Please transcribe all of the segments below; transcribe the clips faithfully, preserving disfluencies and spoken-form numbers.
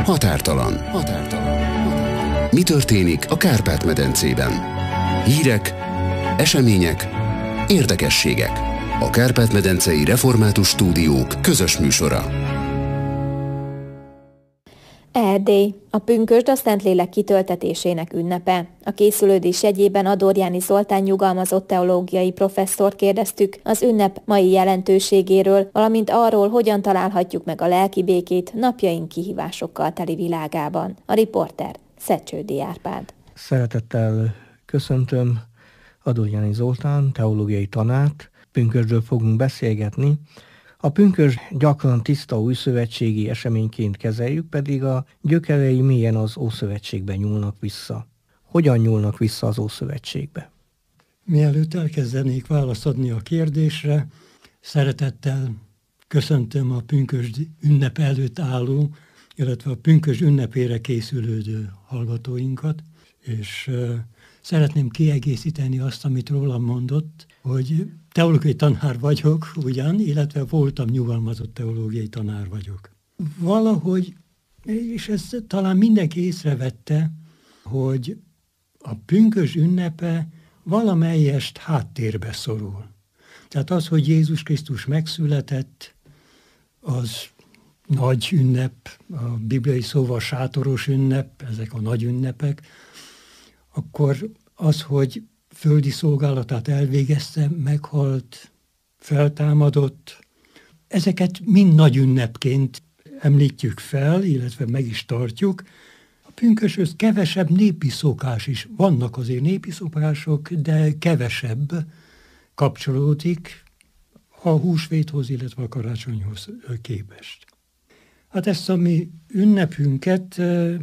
Határtalan. Határtalan. Mi történik a Kárpát-medencében? Hírek, események, érdekességek. A Kárpát-medencei Református Stúdiók közös műsora. Erdély, a pünkösd a Szentlélek kitöltetésének ünnepe. A készülődés jegyében Adorjáni Zoltán nyugalmazott teológiai professzort kérdeztük az ünnep mai jelentőségéről, valamint arról, hogyan találhatjuk meg a lelki békét napjaink kihívásokkal teli világában. A riporter Szecsődi Árpád. Szeretettel köszöntöm Adorjáni Zoltán, teológiai tanárt. Pünkösdről fogunk beszélgetni. A pünkösd gyakran tiszta újszövetségi eseményként kezeljük, pedig a gyökerei mélyen az Ószövetségben nyúlnak vissza. Hogyan nyúlnak vissza az Ószövetségbe? Mielőtt elkezdenék választ adni a kérdésre, szeretettel köszöntöm a pünkösd ünnep előtt álló, illetve a pünkösd ünnepére készülődő hallgatóinkat, és uh, szeretném kiegészíteni azt, amit rólam mondott, hogy teológiai tanár vagyok ugyan, illetve voltam nyugalmazott teológiai tanár vagyok. Valahogy, és ezt talán mindenki észrevette, hogy a pünkösd ünnepe valamelyest háttérbe szorul. Tehát az, hogy Jézus Krisztus megszületett, az nagy ünnep, a bibliai szóval sátoros ünnep, ezek a nagy ünnepek, akkor az, hogy földi szolgálatát elvégezte, meghalt, feltámadott. Ezeket mind nagy ünnepként említjük fel, illetve meg is tartjuk. A pünköshöz kevesebb népi szokás is. Vannak azért népi szokások, de kevesebb kapcsolódik a húsvéthoz, illetve a karácsonyhoz képest. Hát ezt a mi ünnepünket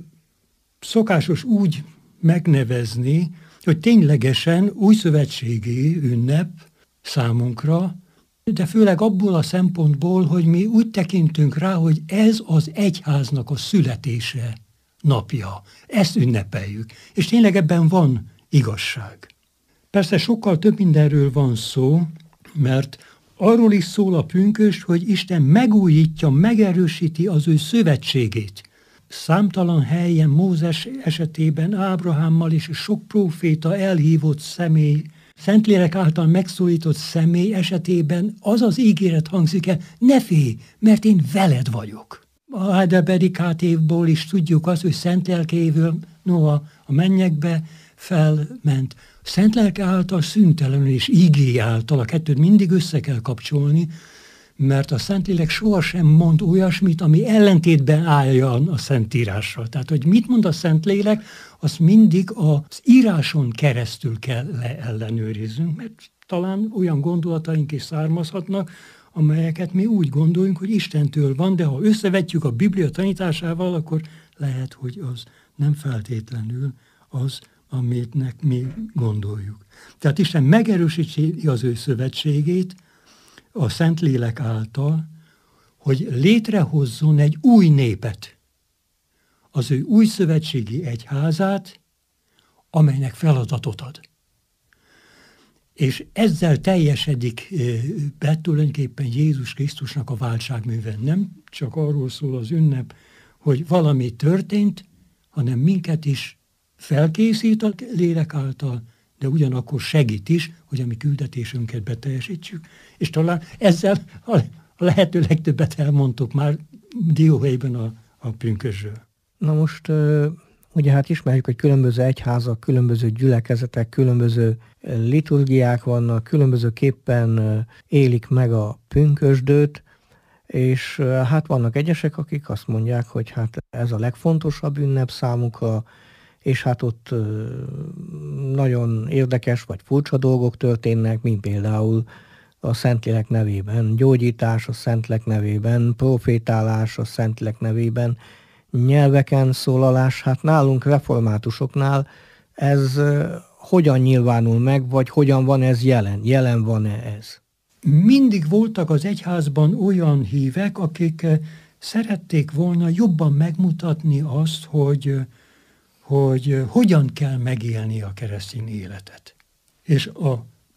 szokásos úgy megnevezni, hogy ténylegesen újszövetségi ünnep számunkra, de főleg abból a szempontból, hogy mi úgy tekintünk rá, hogy ez az egyháznak a születése napja. Ezt ünnepeljük. És tényleg ebben van igazság. Persze sokkal több mindenről van szó, mert arról is szól a pünkösd, hogy Isten megújítja, megerősíti az ő szövetségét. Számtalan helyen Mózes esetében Ábrahámmal és sok próféta elhívott személy, Szentlélek által megszólított személy esetében az az ígéret hangzik el, ne félj, mert én veled vagyok. A Heidelbergi Kátévból is tudjuk azt, hogy Szentlélekéből Noa a mennyekbe felment. Szentlélek által szüntelenül és ígé által, a kettőt mindig össze kell kapcsolni, mert a Szentlélek sohasem mond olyasmit, ami ellentétben álljon a Szentírással. Tehát, hogy mit mond a Szentlélek, azt mindig az íráson keresztül kell leellenőriznünk, mert talán olyan gondolataink is származhatnak, amelyeket mi úgy gondoljunk, hogy Istentől van, de ha összevetjük a Biblia tanításával, akkor lehet, hogy az nem feltétlenül az, amitnek mi gondoljuk. Tehát Isten megerősíti az ő szövetségét, a Szentlélek által, hogy létrehozzon egy új népet, az ő új szövetségi egyházát, amelynek feladatot ad. És ezzel teljesedik be tulajdonképpen Jézus Krisztusnak a váltságműve. Nem csak arról szól az ünnep, hogy valami történt, hanem minket is felkészít a lélek által, de ugyanakkor segít is, hogy a mi küldetésünket beteljesítsük. És talán ezzel a lehető legtöbbet elmondtuk már dióhéjban a, a pünkösdről. Na most ugye hát ismerjük, hogy különböző egyházak, különböző gyülekezetek, különböző liturgiák vannak, különbözőképpen élik meg a pünkösdöt, és hát vannak egyesek, akik azt mondják, hogy hát ez a legfontosabb ünnep számukra, és hát ott nagyon érdekes vagy furcsa dolgok történnek, mint például a Szentlélek nevében gyógyítás, a Szentlélek nevében profétálás, a Szentlélek nevében nyelveken szólalás. Hát nálunk reformátusoknál ez hogyan nyilvánul meg, vagy hogyan van ez jelen? Jelen van-e ez? Mindig voltak az egyházban olyan hívek, akik szerették volna jobban megmutatni azt, hogy hogy hogyan kell megélni a keresztény életet. És a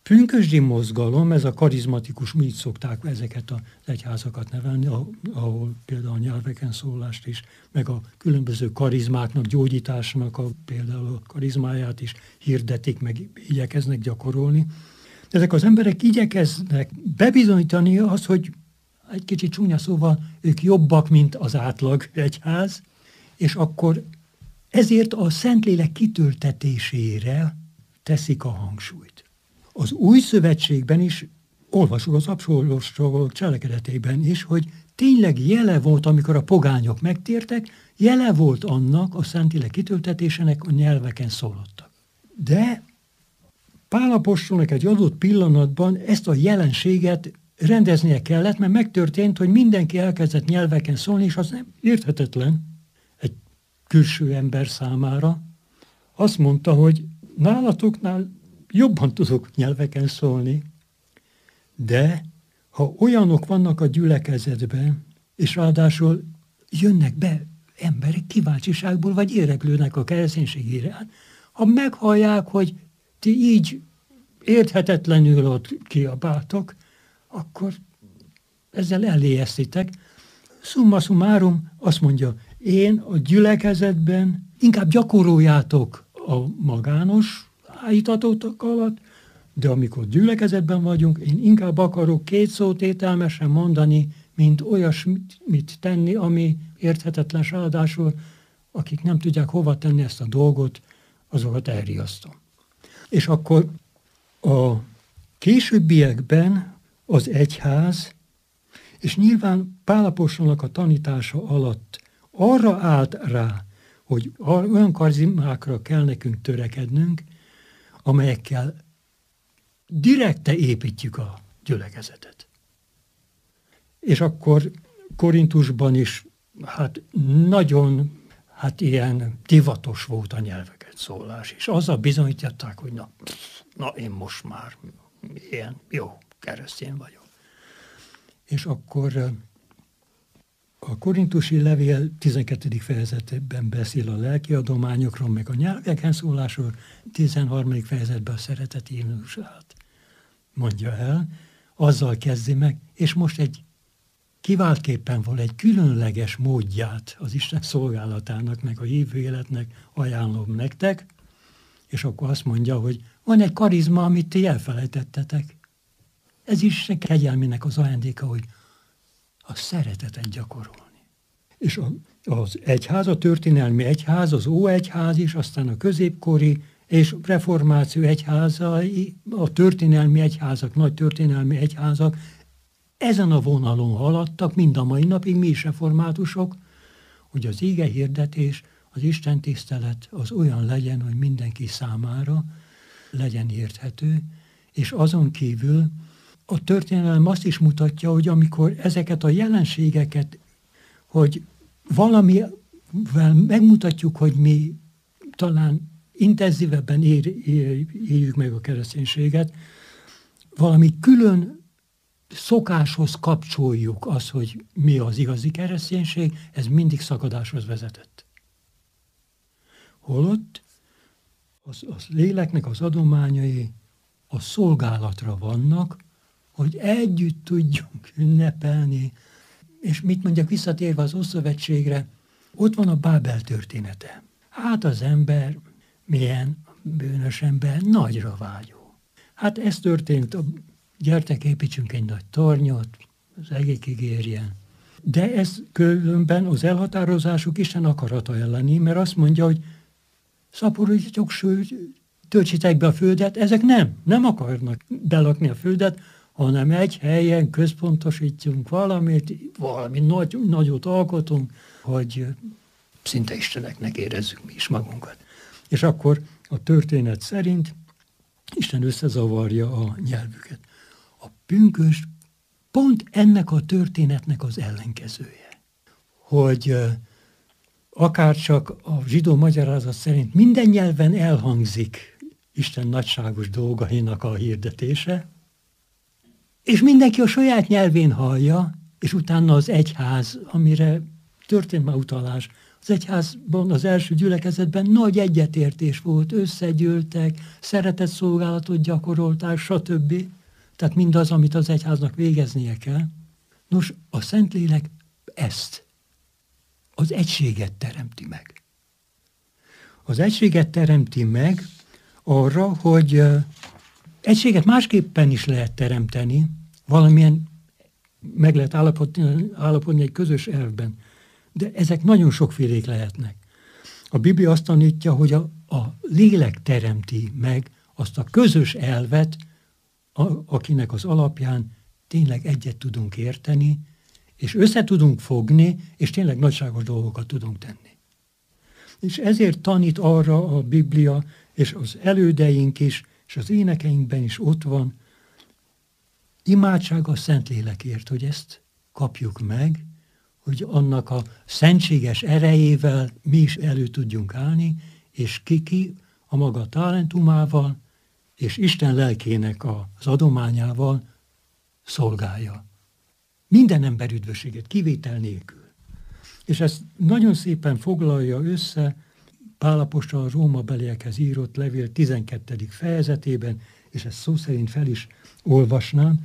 pünkösdi mozgalom, ez a karizmatikus, így szokták ezeket az egyházakat nevelni, ahol például a nyelveken szólást is, meg a különböző karizmáknak, gyógyításnak a, például a karizmáját is hirdetik, meg igyekeznek gyakorolni. Ezek az emberek igyekeznek bebizonyítani azt, hogy egy kicsit csúnya szóval ők jobbak, mint az átlag egyház, és akkor ezért a Szentlélek kitöltetésére teszik a hangsúlyt. Az Új Szövetségben is, olvasok az apostolok cselekedetében is, hogy tényleg jele volt, amikor a pogányok megtértek, jele volt annak a Szentlélek kitöltetésének, a nyelveken szólottak. De Pál apostolnak egy adott pillanatban ezt a jelenséget rendeznie kellett, mert megtörtént, hogy mindenki elkezdett nyelveken szólni, és az nem érthetetlen egy külső ember számára. Azt mondta, hogy nálatoknál jobban tudok nyelveken szólni, de ha olyanok vannak a gyülekezetben, és ráadásul jönnek be emberek kíváncsiságból, vagy éreklődnek a kereszténység iránt, ha meghallják, hogy ti így érthetetlenül ott kiabáltok, akkor ezzel eléjesztitek. Summa summarum azt mondja, én a gyülekezetben inkább gyakoroljátok a magános állítatótok alatt, de amikor gyülekezetben vagyunk, én inkább akarok két szót értelmesen mondani, mint olyasmit tenni, ami érthetetlen, ráadásul akik nem tudják hova tenni ezt a dolgot, azokat elriasztom. És akkor a későbbiekben az egyház, és nyilván Pál apostolnak a tanítása alatt arra állt rá, hogy olyan karizmákra kell nekünk törekednünk, amelyekkel direkte építjük a gyülekezetet. És akkor Korintusban is hát nagyon hát ilyen divatos volt a nyelveket szólás, és azzal bizonyították, hogy na, na én most már ilyen jó keresztény vagyok. És akkor a korintusi levél tizenkettedik fejezetben beszél a lelki adományokról, meg a nyelveken szólásról, tizenharmadik fejezetben a szeretet himnusát mondja el, azzal kezdi meg, és most egy kiváltképpen van egy különleges módját az Isten szolgálatának, meg a hívő életnek ajánlom nektek, és akkor azt mondja, hogy van egy karizma, amit ti elfelejtettetek. Ez is kegyelmének az ajándéka, hogy a szeretetet gyakorolni. És a, az egyház, a történelmi egyház, az óegyház is, aztán a középkori és reformáció egyházai, a történelmi egyházak, nagy történelmi egyházak ezen a vonalon haladtak, mind a mai napig, mi is reformátusok, hogy az ige hirdetés, az Isten tisztelet az olyan legyen, hogy mindenki számára legyen érthető, és azon kívül a történelem azt is mutatja, hogy amikor ezeket a jelenségeket, hogy valamivel megmutatjuk, hogy mi talán intenzívebben ér, ér, éljük meg a kereszténységet, valami külön szokáshoz kapcsoljuk az, hogy mi az igazi kereszténység, ez mindig szakadáshoz vezetett. Holott az, az léleknek az adományai a szolgálatra vannak, hogy együtt tudjunk ünnepelni, és mit mondjak, visszatérve az Ószövetségre, ott van a Bábel története. Hát az ember, milyen bűnös ember, nagyra vágyó. Hát ez történt, gyertek, építsünk egy nagy tornyot, az egékig érjen. De ez különben az elhatározásuk Isten akarata elleni, mert azt mondja, hogy szaporodjatok, sőt, töltsétek be a földet, ezek nem, nem akarnak belakni a földet, hanem egy helyen központosítjunk valamit, valami nagy, nagyot alkotunk, hogy szinte isteneknek érezzük mi is magunkat. És akkor a történet szerint Isten összezavarja a nyelvüket. A pünkösd pont ennek a történetnek az ellenkezője. Hogy akárcsak a zsidó magyarázat szerint minden nyelven elhangzik Isten nagyságos dolgainak a hirdetése, és mindenki a saját nyelvén hallja, és utána az egyház, amire történt már utalás, Az egyházban, az első gyülekezetben nagy egyetértés volt, összegyűltek, szeretett szolgálatot gyakorolták, stb. Tehát mindaz, amit az egyháznak végeznie kell. Nos, a Szentlélek ezt, az egységet teremti meg. Az egységet teremti meg arra, hogy egységet másképpen is lehet teremteni, valamilyen meg lehet állapodni, állapodni egy közös elvben. De ezek nagyon sokfélék lehetnek. A Biblia azt tanítja, hogy a, a lélek teremti meg azt a közös elvet, a, akinek az alapján tényleg egyet tudunk érteni, és össze tudunk fogni, és tényleg nagyságos dolgokat tudunk tenni. És ezért tanít arra a Biblia, és az elődeink is, és az énekeinkben is ott van, imádság a Szentlélekért, hogy ezt kapjuk meg, hogy annak a szentséges erejével mi is elő tudjunk állni, és kiki a maga talentumával, és Isten lelkének az adományával szolgálja. Minden ember üdvösséget, kivétel nélkül. És ezt nagyon szépen foglalja össze Pál apostol a Rómabeliekhez írott levél tizenkettedik fejezetében, és ezt szó szerint fel is olvasnám.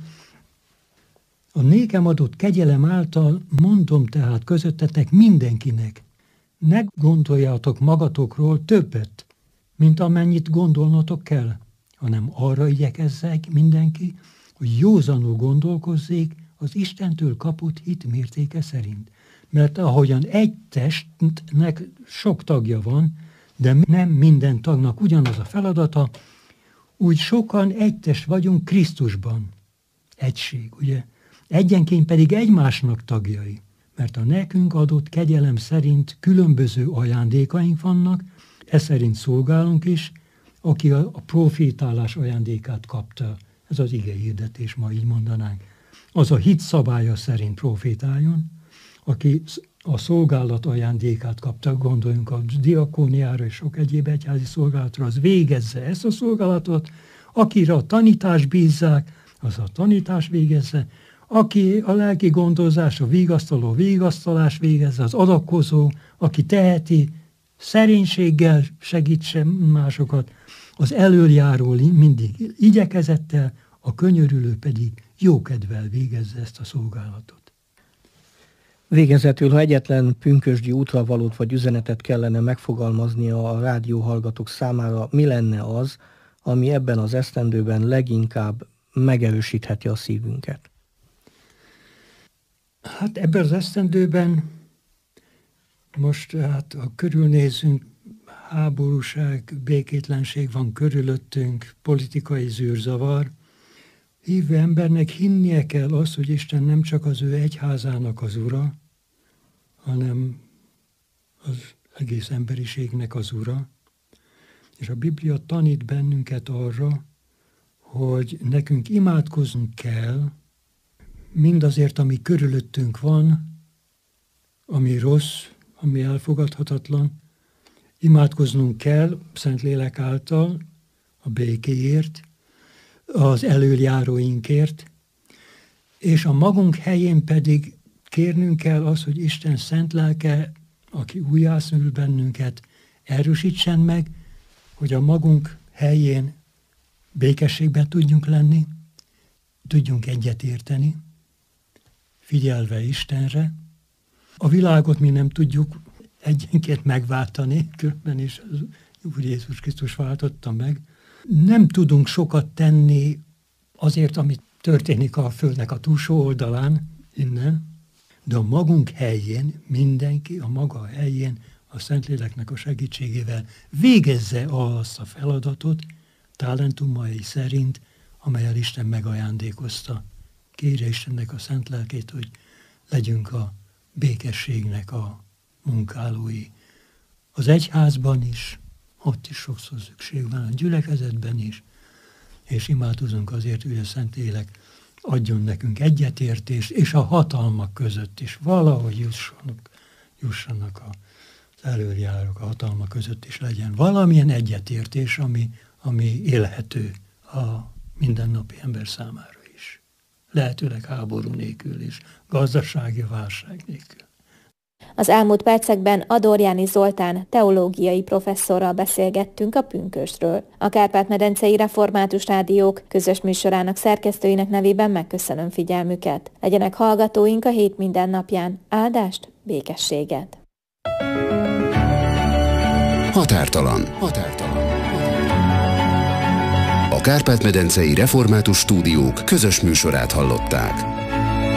A nékem adott kegyelem által mondom tehát közöttetek mindenkinek, ne gondoljátok magatokról többet, mint amennyit gondolnotok kell, hanem arra igyekezzek mindenki, hogy józanul gondolkozzék az Istentől kapott hit mértéke szerint. Mert ahogyan egy testnek sok tagja van, de nem minden tagnak ugyanaz a feladata, úgy sokan egy test vagyunk Krisztusban. Egység, ugye? Egyenként pedig egymásnak tagjai, mert a nekünk adott kegyelem szerint különböző ajándékaink vannak, ez szerint szolgálunk is, aki a, a profétálás ajándékát kapta, ez az ige hirdetés, ma így mondanánk. Az a hit szabálya szerint profétáljon, aki a szolgálat ajándékát kapta, gondoljunk a diakóniára és sok egyéb egyházi szolgálatra, az végezze ezt a szolgálatot, akire a tanítás bízzák, az a tanítás végezze, aki a lelki gondozás, a vigasztaló vigasztalás végezze, az adakozó, aki teheti, szerénységgel segítse másokat, az elöljáró mindig igyekezettel, a könyörülő pedig jókedvel végezze ezt a szolgálatot. Végezetül, ha egyetlen pünkösdi útravalót vagy üzenetet kellene megfogalmaznia a rádióhallgatók számára, mi lenne az, ami ebben az esztendőben leginkább megerősítheti a szívünket? Hát ebben az esztendőben most hát, ha körülnézünk, háborúság, békétlenség van körülöttünk, politikai zűrzavar. Hívő embernek hinnie kell azt, hogy Isten nem csak az ő egyházának az ura, hanem az egész emberiségnek az ura. És a Biblia tanít bennünket arra, hogy nekünk imádkoznunk kell, mindazért, ami körülöttünk van, ami rossz, ami elfogadhatatlan, imádkoznunk kell Szentlélek által a békéért, az elöljáróinkért, és a magunk helyén pedig kérnünk kell az, hogy Isten szent lelke, aki újjászül bennünket, erősítsen meg, hogy a magunk helyén békességben tudjunk lenni, tudjunk egyet érteni, figyelve Istenre. A világot mi nem tudjuk egyenként megváltani, különben is az Úr Jézus Krisztus váltotta meg. Nem tudunk sokat tenni azért, amit történik a Földnek a túlsó oldalán, innen, de a magunk helyén, mindenki a maga helyén, a Szentléleknek a segítségével végezze azt a feladatot, talentumai szerint, amelyel Isten megajándékozta. Kérje Istennek a szent lelkét, hogy legyünk a békességnek a munkálói. Az egyházban is, ott is sokszor szükség van, a gyülekezetben is, és imádkozunk azért, hogy a Szentlélek adjon nekünk egyetértést, és a hatalmak között is valahogy jussanak, jussanak az elöljárók, a hatalmak között is legyen valamilyen egyetértés, ami, ami élhető a mindennapi ember számára is. Lehetőleg háború nélkül is, gazdasági válság nélkül. Az elmúlt percekben Adorjáni Zoltán teológiai professzorral beszélgettünk a pünkösdről. A Kárpát-medencei Református Rádiók közös műsorának szerkesztőinek nevében megköszönöm figyelmüket. Legyenek hallgatóink a hét minden napján. Áldást, békességet! Határtalan. Határtalan. A Kárpát-medencei Református Stúdiók közös műsorát hallották.